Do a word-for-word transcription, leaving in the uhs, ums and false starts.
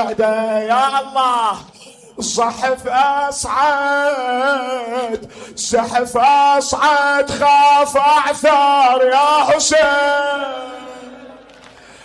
بعده يا الله. صحف أصعد زحف أصعد خاف أعثار يا حسين.